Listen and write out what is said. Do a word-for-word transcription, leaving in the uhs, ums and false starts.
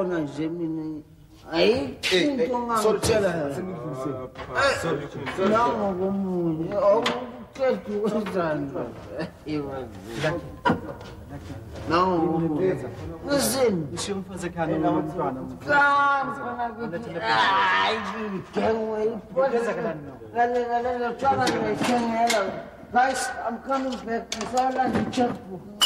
uyabona nje mina ayikho ngangitshela nangokomunye awuqeda ukwenzani nangokomunye listen ngisho umfazi ekhaya nomntwana hayi ngengwe iphoza ngale ngale ngitshwana ngithengela guys I'm coming back ngisala ngicheckbook